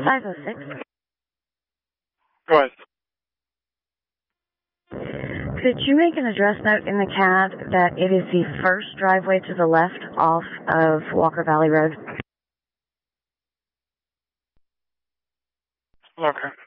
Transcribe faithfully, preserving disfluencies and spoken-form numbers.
five oh six. Go ahead. Could you make an address note in the cab that it is the first driveway to the left off of Walker Valley Road? Okay.